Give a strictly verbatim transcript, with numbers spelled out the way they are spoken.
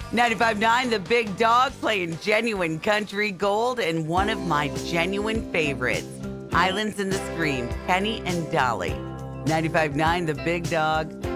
ninety-five point nine The Big Dog playing genuine country gold and one of my genuine favorites, Highlands in the Scream, Kenny and Dolly. ninety-five point nine The Big Dog.